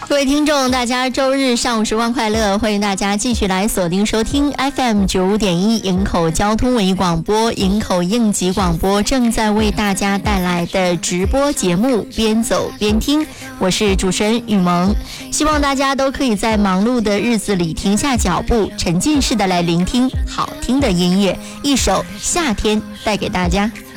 各位听众，大家周日上午时光快乐，欢迎大家继续来锁定收听 FM95.1 营口交通文艺广播，营口应急广播正在为大家带来的直播节目边走边听，我是主持人雨萌，希望大家都可以在忙碌的日子里停下脚步，沉浸式的来聆听好听的音乐，一首夏天带给大家。